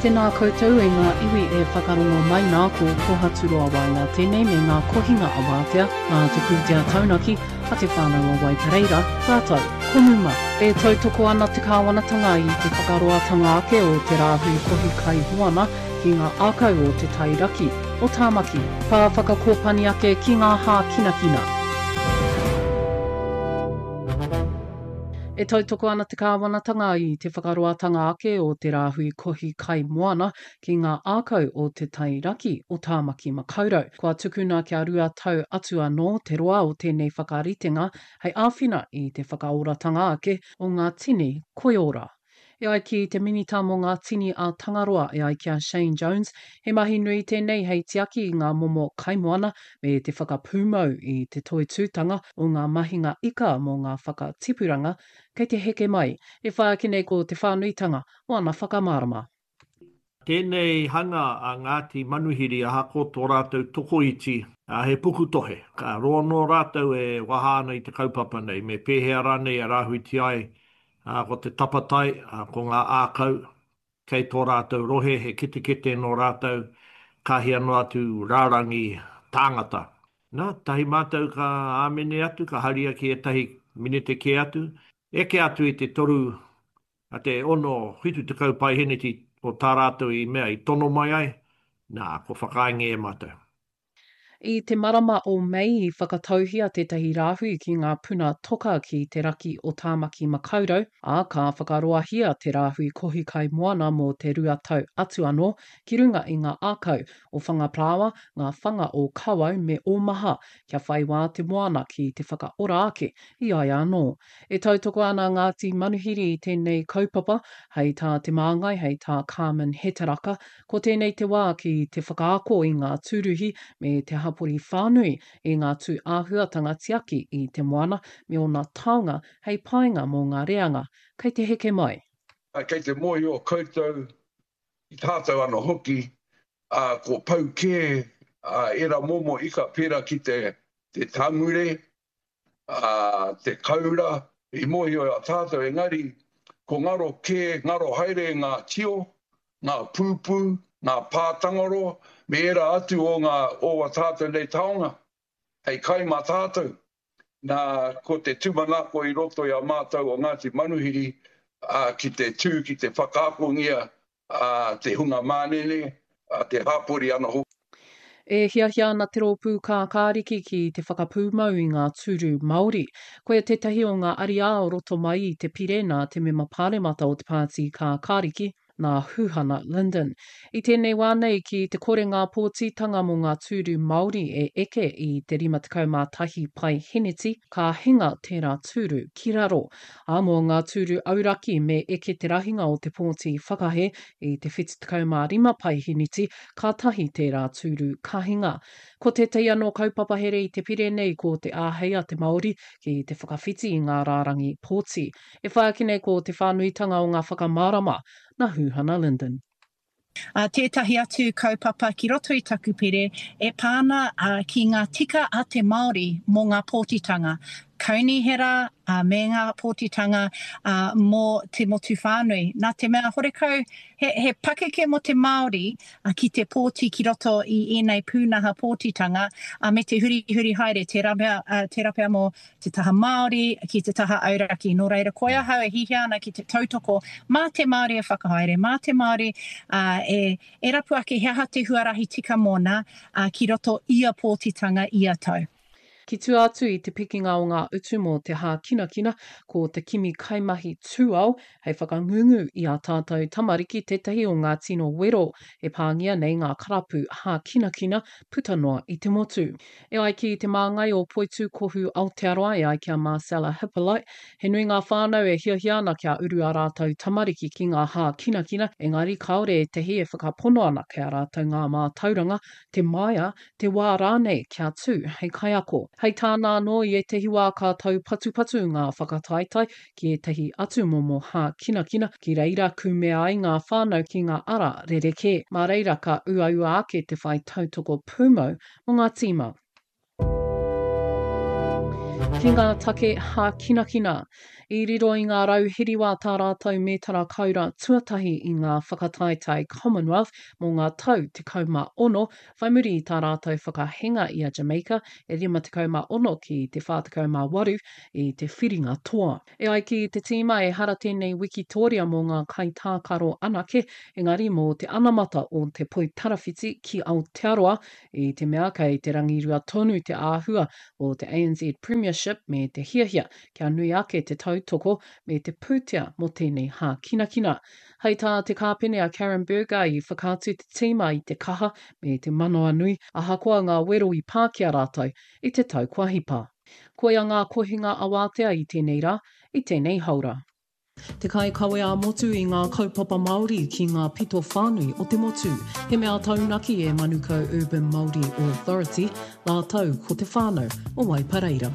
Tēnā koutou e ngā iwi e whakarongo mai nā ko kohaturo awainga tēnei me ngā kohinga awātea, ngā tukutia taunaki, a te whānau o Waipareira, rātou, konuma, e tautoko ana te kāwanatanga i te whakaroatanga ake o te rāhui kohi kai moana ki ngā ākau o te tairaki, o tāmaki, pā whakakōpani ake ki ngā hā kinakina. E tautoko ana te kāwanatanga i te whakaroatanga ake o te rāhui kohi kai moana ki ngā ākau o te tairaki o tāmaki makaurau. Kua tukuna kia rua tau atu anō te roa o tēnei whakaritenga hei āwhina i te whakaoratanga ake o ngā tini koiora. E ai ki te minita mō ngā tini a Tangaroa e ai kia Shane Jones, he mahi nui tēnei hei tiaki i ngā momo kaimoana me te whakapūmau i te toitūtanga o ngā mahinga ika mō ngā whakatipuranga kei te heke mai, e whaakine ko te whānuitanga o ana whakamārama. Tēnei hanga a Ngāti Manuhiri a hako tō rātou tokoiti he pukutohe. Ka roa no rātou e wahāna i te kaupapa nei, me pēhea rānei a rāhui tiai ko te tapatai, ko ngā ākau, kei tō rātou rohe, he kete no rātou, kahia no atu rārangi tāngata. Nā, tahi mātou ka āmene atu, ka haria ki e tahi minete ke atu, eke atu i te toru, a te ono hitu te kaupai heneti o tā rātou i mea i tono mai ai, nā, ko whakainge e mātou. I te marama o Mei i whakatauhia tētahi rāhui ki ngā puna toka ki te raki o tāmaki makaurau, a ka whakaroahia te rāhui kohi kai moana mō te rua tau atu anō ki runga i ngā ākau o whangaprawa, ngā whanga o kawau me o maha kia whai wā te moana ki te whakaora ake i ai anō. E tautoko ana Ngāti Manuhiri i tēnei kaupapa, hei tā te māngai, hei tā Carmen Hetaraka, ko tēnei te wā ki te whakaako i ngā tūruhi me te hapori whānui i ngā tū āhuatanga tiaki i te moana me o ngā taonga hei painga mō ngā reanga. Kei te heke mai. Kei te mohi o koutou i tātou ana hoki, ko pau kē, era momo ika pera ki te tangure, te kaura, i mohi o tātou engari, ko ngaro kē, ngaro haere ngā tio, ngā pūpū, ngā pātangaro, me era atu o ngā owa tātou nei taonga, hei kai mā tātou. Nā, ko te tūmanako i roto i a mātou o Ngāti Manuhiri, ki te tū, ki te whakaakongia, te hunga mānene, te hapori ana hoki. E hiahia ana te rōpū kā kāriki ki te whakapūmau i ngā tūru Māori. Koe tētahi o ngā ariā o roto mai i te pirena te mema pāremata o te pāti kā kāriki, nā Huhana Linden. I tēnei wānei ki te kore ngā pōtitanga mō ngā tūru Māori e eke i te 51 pai heneti, ka hinga tērā tūru ki raro. A mō ngā tūru auraki me eke te rahinga o te pōti whakahe i te 75 pai heneti, ka tahi tērā tūru kahinga. Ko tētai anō kaupapa here i te pire nei ko te āhei te Māori ki te whakawhiti i ngā rārangi pōti. E whaakine ko te whānuitanga o ngā whakamārama, na Huhana Linden. Tētahi atu kaupapa ki roto i taku pere e pāna ki ngā tika a te Māori mō ngā pōtitanga. Kaunihera me ngā pōtitanga mō te motu whānui. Nā te mea horekau, he pakeke mo te Māori ki te pōti ki roto i enei pūnaha pōtitanga me te huri haere, te rapea mō te taha Māori ki te taha auraki. Nō reira, koia hau e hihi ana ki te tautoko mā te Māori e whakahaere, mā te Māori e rapu ake hea te huarahi tika mōna ki roto ia pōtitanga ia tau. Ki tū atu i te pikinga o ngā utu mō te hā kinakina ko te kimi kaimahi tūau hei whakangungu i a tātou tamariki tētahi o ngā tino wero e pāngia nei ngā karapu hā kinakina putanoa i te motu. E ai ki te māngai o Poitu Kohu Aotearoa e ai kia Marcella Hippolyte, he nui ngā whānau e hiahiana kia uru a rātou tamariki ki ngā hā kinakina, engari kaore e tehi e whakapono ana kia rātou ngā mā tauranga, te maia, te wā rānei kia tū hei kaiako. Hei tāna anō i e tehi wā ka tau patu ngā whakataitai ki e tehi atu momo hā kinakina ki reira kumea ai ngā whānau ki ngā ara rereke. Mā reira ka ua ake te whai tautoko pūmau o ngā tīma. Ki ngā take ha kina kina. I riro i ngā rauhiriwa tā rātou me tara kaura tuatahi i ngā whakataetai Commonwealth mō ngā tau 16, whai muri i tā rātou whakahenga i a Jamaica e 56 ki te 48 i te whiringa toa. E ai ki te tīma e hara tēnei Wikitoria mō ngā kaitākaro anake, engari mō te anamata o te poi tarawhiti ki Aotearoa i te mea kei te rangirua tonu te āhua o te ANZ Premiership me te hiahia kia nui ake te tautoko me te pūtea mō tēnei hā kinakina. Hei tā te kāpene a Karen Berger i whakātu te tīma i te kaha me te manoa nui a hakoa ngā wero i Pākehā rātou i te tau kua hipa. Koe a ngā kohinga awātea i tēnei rā, i tēnei haura. Te kai kawe a motu i ngā kaupapa Māori ki ngā pito whānui o te motu. He mea taunaki e Manukau Urban Māori Authority, la tau ko te whānau o Waipareira.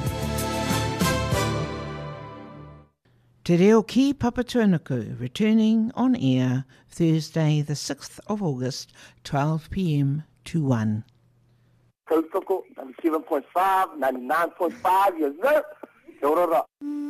Te reo ki Papatūānuku, returning on air Thursday the 6th of August, 12 p.m. to 1. Tautoko, 97.5, 99.5 years old. Kia ora.